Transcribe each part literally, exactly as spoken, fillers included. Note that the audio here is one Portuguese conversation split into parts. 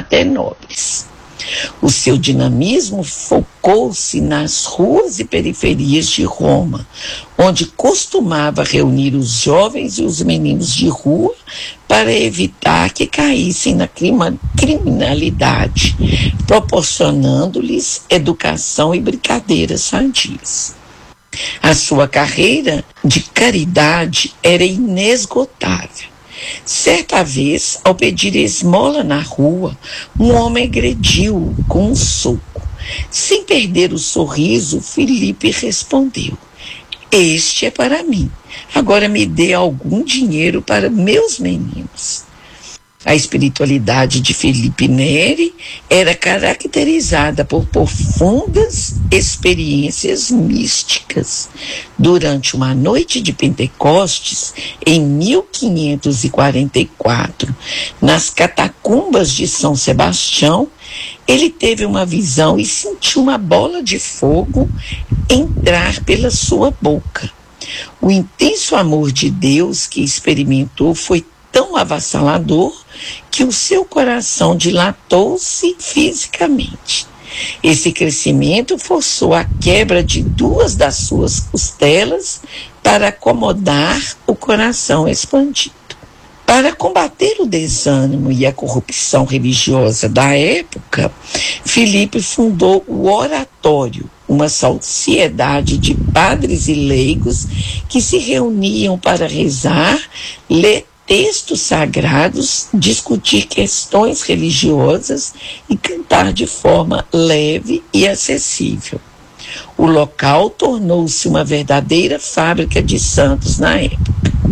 até nobres. O seu dinamismo focou-se nas ruas e periferias de Roma, onde costumava reunir os jovens e os meninos de rua para evitar que caíssem na criminalidade, proporcionando-lhes educação e brincadeiras sadias. A sua carreira de caridade era inesgotável. Certa vez, ao pedir esmola na rua, um homem agrediu-o com um soco. Sem perder o sorriso, Filipe respondeu: "Este é para mim. Agora me dê algum dinheiro para meus meninos." A espiritualidade de Filipe Neri era caracterizada por profundas experiências místicas. Durante uma noite de Pentecostes, em mil quinhentos e quarenta e quatro, nas catacumbas de São Sebastião, ele teve uma visão e sentiu uma bola de fogo entrar pela sua boca. O intenso amor de Deus que experimentou foi tão avassalador que o seu coração dilatou-se fisicamente. Esse crescimento forçou a quebra de duas das suas costelas para acomodar o coração expandido. Para combater o desânimo e a corrupção religiosa da época, Filipe fundou o Oratório, uma sociedade de padres e leigos que se reuniam para rezar, ler textos sagrados, discutir questões religiosas e cantar de forma leve e acessível. O local tornou-se uma verdadeira fábrica de santos na época.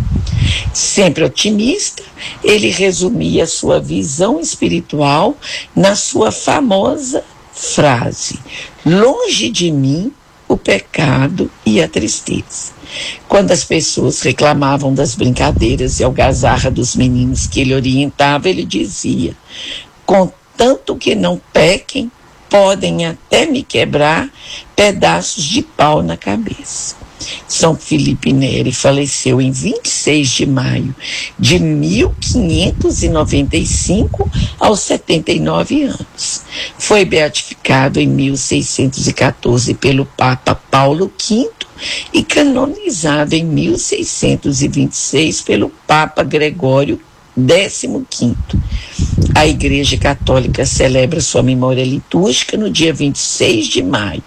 Sempre otimista, ele resumia sua visão espiritual na sua famosa frase: "Longe de mim o pecado e a tristeza." Quando as pessoas reclamavam das brincadeiras e algazarra dos meninos que ele orientava, ele dizia: "Contanto que não pequem, podem até me quebrar pedaços de pau na cabeça." São Filipe Neri faleceu em vinte e seis de maio de mil quinhentos e noventa e cinco, aos setenta e nove anos. Foi beatificado em mil seiscentos e quatorze pelo Papa Paulo quinto e canonizado em mil seiscentos e vinte e seis pelo Papa Gregório décimo quinto. A Igreja Católica celebra sua memória litúrgica no dia vinte e seis de maio,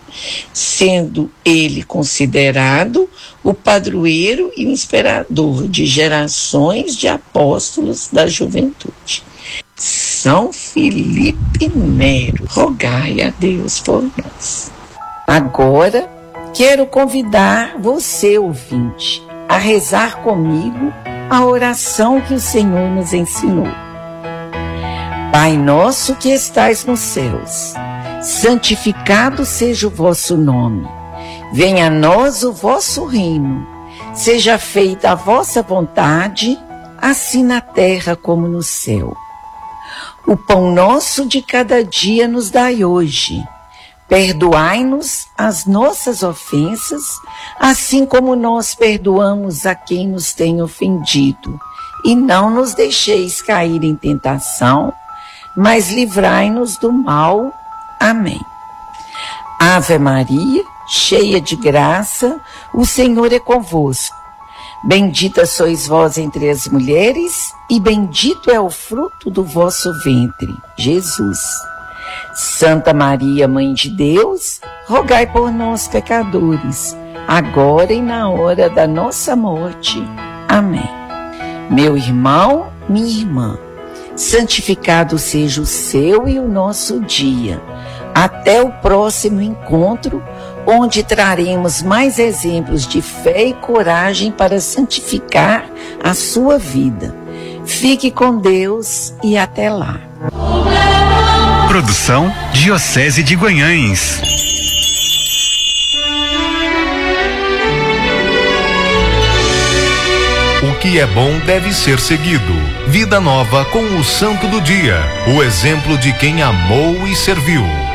sendo ele considerado o padroeiro e o inspirador de gerações de apóstolos da juventude. São Filipe Neri, rogai a Deus por nós. Agora, quero convidar você, ouvinte, a rezar comigo a oração que o Senhor nos ensinou. Pai nosso que estais nos céus, santificado seja o vosso nome. Venha a nós o vosso reino. Seja feita a vossa vontade, assim na terra como no céu. O pão nosso de cada dia nos dai hoje. Perdoai-nos as nossas ofensas, assim como nós perdoamos a quem nos tem ofendido. E não nos deixeis cair em tentação, mas livrai-nos do mal. Amém. Ave Maria, cheia de graça, o Senhor é convosco. Bendita sois vós entre as mulheres, e bendito é o fruto do vosso ventre, Jesus. Santa Maria, Mãe de Deus, rogai por nós, pecadores, agora e na hora da nossa morte. Amém. Meu irmão, minha irmã, santificado seja o seu e o nosso dia. Até o próximo encontro, onde traremos mais exemplos de fé e coragem para santificar a sua vida. Fique com Deus e até lá. Produção Diocese de Guanhães. O que é bom deve ser seguido. Vida Nova com o Santo do Dia, o exemplo de quem amou e serviu.